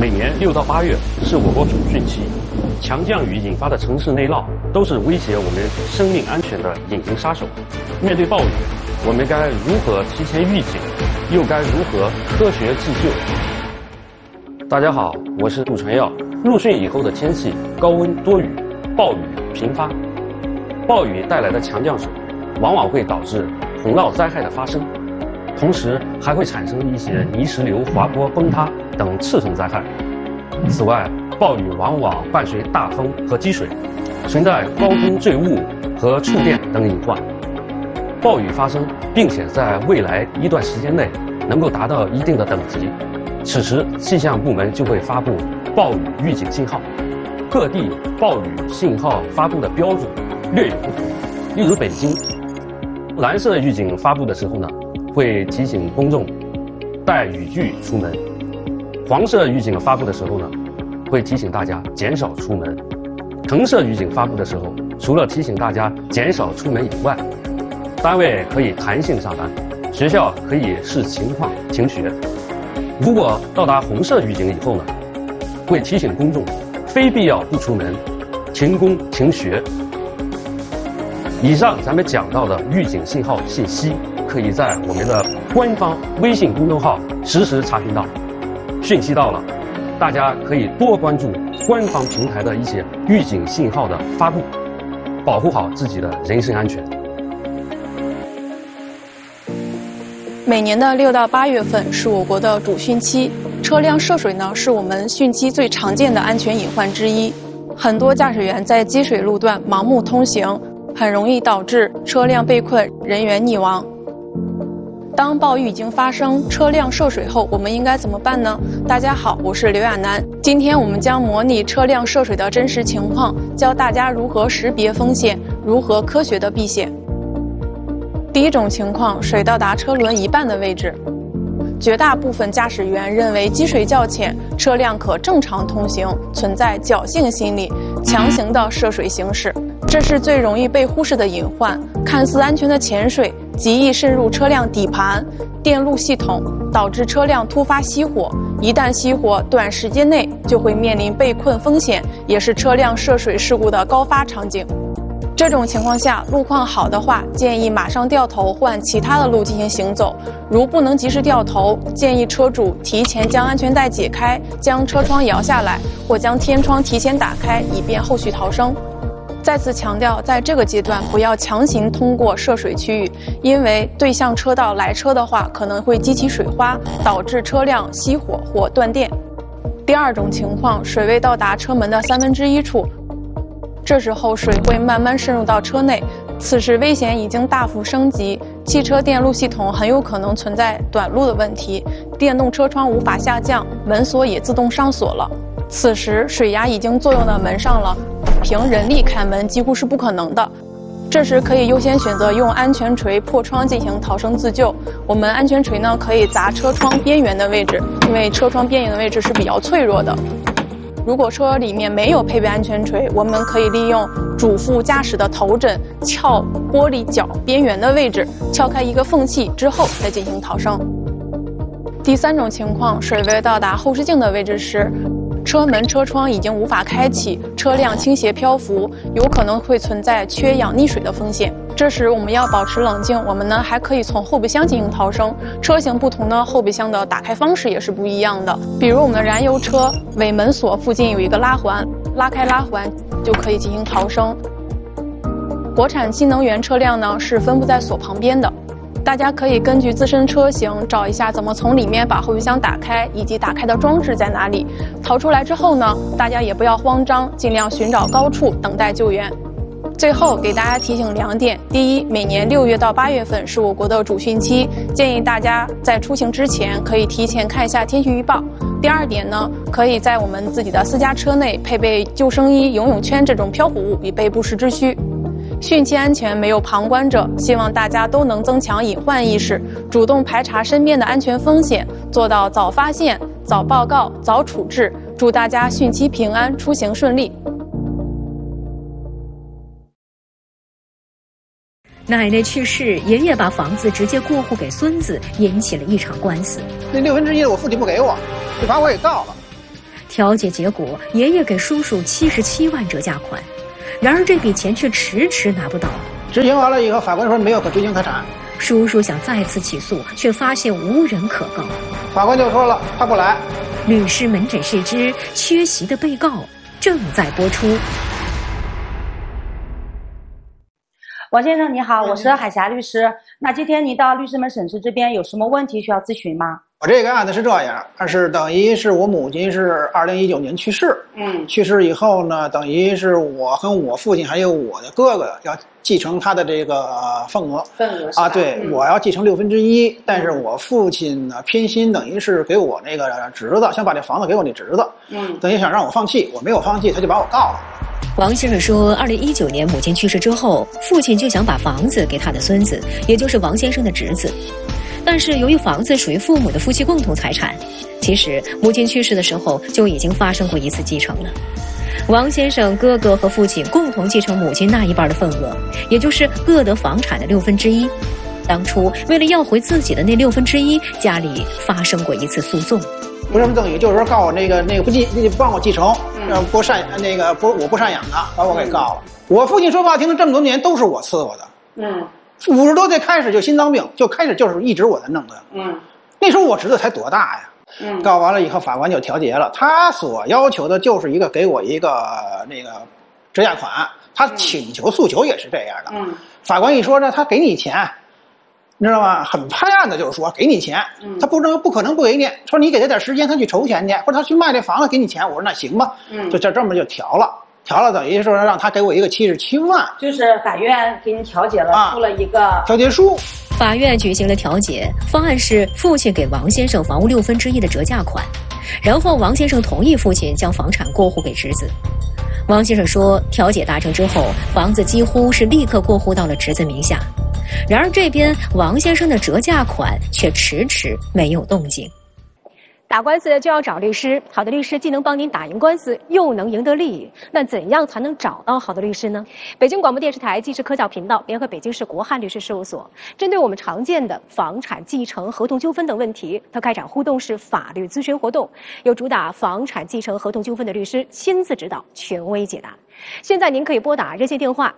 每年6到8月是我国主汛期，强降雨引发的城市内涝都是威胁我们生命安全的隐形杀手。面对暴雨，我们该如何提前预警，又该如何科学自救？大家好，我是杜传耀。入汛以后的天气高温多雨，暴雨频发，暴雨带来的强降水往往会导致洪涝灾害的发生，同时还会产生一些泥石流滑坡崩塌等次生灾害。此外，暴雨往往伴随大风和积水，存在高空坠物和触电等隐患。暴雨发生并且在未来一段时间内能够达到一定的等级，此时气象部门就会发布暴雨预警信号。各地暴雨信号发布的标准略有不同，例如北京，蓝色预警发布的时候呢，会提醒公众带雨具出门；黄色预警发布的时候呢，会提醒大家减少出门；橙色预警发布的时候，除了提醒大家减少出门以外，单位可以弹性上班，学校可以视情况停学。如果到达红色预警以后呢，会提醒公众非必要不出门，停工停学。以上咱们讲到的预警信号信息，可以在我们的官方微信公众号实时查询到。汛期到了，大家可以多关注官方平台的一些预警信号的发布，保护好自己的人身安全。 每年的6到8月份是我国的主汛期，车辆涉水呢是我们汛期最常见的安全隐患之一。很多驾驶员在积水路段盲目通行，很容易导致车辆被困、人员溺亡。当暴雨已经发生，车辆涉水后，我们应该怎么办呢？大家好，我是刘亚楠。今天我们将模拟车辆涉水的真实情况，教大家如何识别风险，如何科学的避险。第一种情况，水到达车轮一半的位置。绝大部分驾驶员认为积水较浅，车辆可正常通行，存在侥幸心理，强行的涉水行驶。这是最容易被忽视的隐患。看似安全的浅水，极易渗入车辆底盘、电路系统，导致车辆突发熄火。一旦熄火，短时间内就会面临被困风险，也是车辆涉水事故的高发场景。这种情况下，路况好的话，建议马上掉头换其他的路进行行走。如不能及时掉头，建议车主提前将安全带解开，将车窗摇下来，或将天窗提前打开，以便后续逃生。再次强调，在这个阶段不要强行通过涉水区域，因为对向车道来车的话，可能会激起水花，导致车辆熄火或断电。第二种情况，水位到达车门的1/3处。这时候水会慢慢渗入到车内，此时危险已经大幅升级，汽车电路系统很有可能存在短路的问题，电动车窗无法下降，门锁也自动上锁了。此时水压已经作用到门上了，凭人力开门几乎是不可能的。这时可以优先选择用安全锤破窗进行逃生自救。我们安全锤呢可以砸车窗边缘的位置，因为车窗边缘的位置是比较脆弱的。如果车里面没有配备安全锤，我们可以利用主副驾驶的头枕撬玻璃角边缘的位置，撬开一个缝隙之后再进行逃生。第三种情况，水位到达后视镜的位置时，车门、车窗已经无法开启，车辆倾斜漂浮，有可能会存在缺氧溺水的风险。这时我们要保持冷静，我们呢还可以从后备箱进行逃生。车型不同呢，后备箱的打开方式也是不一样的。比如我们的燃油车尾门锁附近有一个拉环，拉开拉环就可以进行逃生。国产新能源车辆呢是分布在锁旁边的。大家可以根据自身车型找一下怎么从里面把后备箱打开，以及打开的装置在哪里。逃出来之后呢，大家也不要慌张，尽量寻找高处等待救援。最后给大家提醒2点：第一，每年6月到8月份是我国的主汛期，建议大家在出行之前可以提前看一下天气预报。第2点呢，可以在我们自己的私家车内配备救生衣、游泳圈这种漂浮物，以备不时之需。汛期安全没有旁观者，希望大家都能增强隐患意识，主动排查身边的安全风险，做到早发现、早报告、早处置。祝大家汛期平安，出行顺利。 奶奶去世，爷爷把房子直接过户给孙子，引起了一场官司。 那1/6的我父亲不给我，这把我也告了。 调解结果，爷爷给叔叔77万折价款，然而这笔钱却迟迟拿不到。 执行完了以后，法官说没有可执行财产。 叔叔想再次起诉，却发现无人可告。 法官就说了，他不来。 律师门诊室之缺席的被告正在播出。 王先生你好，我是海霞律师。那今天您到律师门审室这边有什么问题需要咨询吗？ 我这个案子是这样，是等于是我母亲是2019年去世，去世以后呢，等于是我跟我父亲还有我的哥哥要继承他的这个份额啊，对，我要继承1/6，但是我父亲呢偏心，等于是给我那个侄子，想把这房子给我那侄子，等于想让我放弃，我没有放弃，他就把我告了。 王先生说，2019年母亲去世之后，父亲就想把房子给他的孙子，也就是王先生的侄子。但是由于房子属于父母的夫妻共同财产，其实母亲去世的时候就已经发生过一次继承了。王先生哥哥和父亲共同继承母亲那一半的份额，也就是各得房产的1/6。当初为了要回自己的那1/6，家里发生过一次诉讼。 不是赠与，就是说告我那个不帮我继承，我不赡养他，把我给告了。我父亲说不好听的，这么多年都是我伺候的。50多岁开始就心脏病，就开始就是一直我在弄的。那时候我侄子才多大呀？告完了以后，法官就调解了。他所要求的就是给我一个那个折价款，他请求诉求也是这样的。法官一说呢，他给你钱，你知道吗？很拍案的，就是说给你钱，他不可能不给你。说你给他点时间，他去筹钱去，或者他去卖这房子给你钱。我说那行吧，就这么就调了。调了等于说让他给我一个77万， 就是法院给你调解了，出了一个调解书。 法院举行了调解，方案是父亲给王先生房屋1/6的折价款，然后王先生同意父亲将房产过户给侄子。王先生说，调解达成之后，房子几乎是立刻过户到了侄子名下。然而这边王先生的折价款却迟迟没有动静。打官司就要找律师，好的律师既能帮您打赢官司，又能赢得利益。那怎样才能找到好的律师呢？北京广播电视台纪实科教频道联合北京市国汉律师事务所，针对我们常见的房产继承、合同纠纷等问题，它开展互动式法律咨询活动，由主打房产继承合同纠纷的律师亲自指导，权威解答。现在您可以拨打热线电话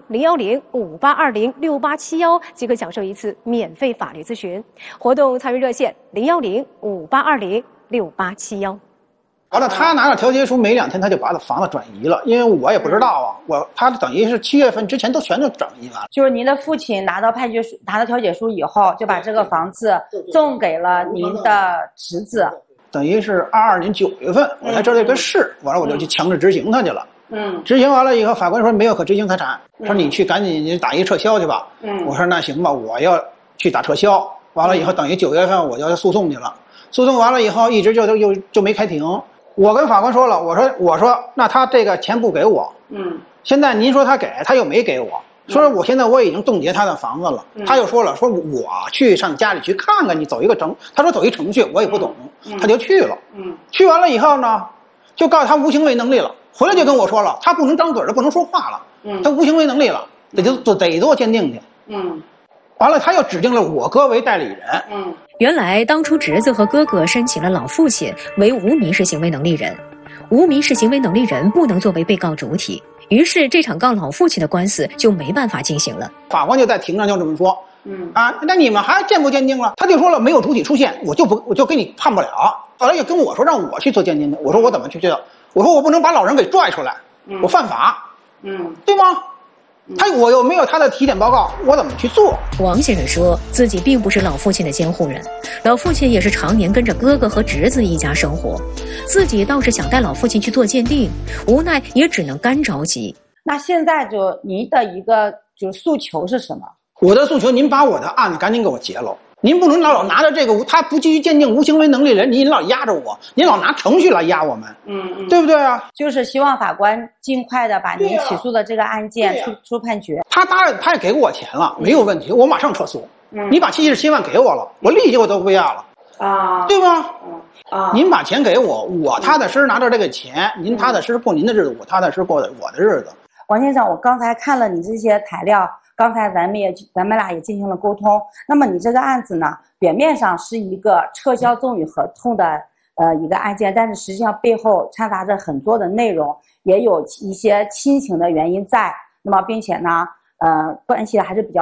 01058206871，即可享受一次免费法律咨询。活动参与热线01058206871。 完了，他拿着调解书，没2天他就把房子转移了，因为我也不知道啊，他等于是7月份之前都全都转移完了。 就是您的父亲拿到调解书以后，就把这个房子送给了您的侄子。 等于是22年9月份，我才知道这个事，完了我就去强制执行他去了。执行完了以后，法官说没有可执行财产，说你去赶紧你打一撤销去吧。我说那行吧，我要去打撤销。完了以后，等于9月份我就要诉讼去了。诉讼完了以后，一直就没开庭。我跟法官说了，我说那他这个钱不给我，现在您说他给，他又没给我，说我现在我已经冻结他的房子了。他又说了，说我去上家里去看看你，走一个他说走一程序，我也不懂，他就去了。去完了以后呢，就告诉他无行为能力了。回来就跟我说了，他不能张嘴了，不能说话了，他无行为能力了，得做鉴定去。完了，他又指定了我哥为代理人。 原来当初侄子和哥哥申请了老父亲为无民事行为能力人，无民事行为能力人不能作为被告主体，于是这场告老父亲的官司就没办法进行了。 法官就在庭上就这么说，那你们还鉴不鉴定了？他就说了，没有主体出现，我就给你判不了。后来又跟我说让我去做鉴定的，我说我怎么去做？我说我不能把老人给拽出来，我犯法，对吗？我又没有他的体检报告，我怎么去做？ 王先生说自己并不是老父亲的监护人，老父亲也是常年跟着哥哥和侄子一家生活，自己倒是想带老父亲去做鉴定，无奈也只能干着急。 那现在就您的一个就是诉求是什么？ 我的诉求，您把我的案子赶紧给我结了。您不能老拿着这个他不继续鉴定无行为能力人，您老压着我，您老拿程序来压我们，对不对啊？ 就是希望法官尽快的把您起诉的这个案件出判决。 他当然他也给我钱了，没有问题，我马上撤诉。你把77万给我了，我立即我都不要了啊，对吗？您把钱给我，我踏踏实实拿着这个钱，您踏踏实实过您的日子，我踏踏实实过我的日子。 王先生，我刚才看了你这些材料。刚才咱们俩也进行了沟通。那么你这个案子呢，表面上是一个撤销赠与合同的一个案件，但是实际上背后掺杂着很多的内容，也有一些亲情的原因在。那么并且呢，关系还是比较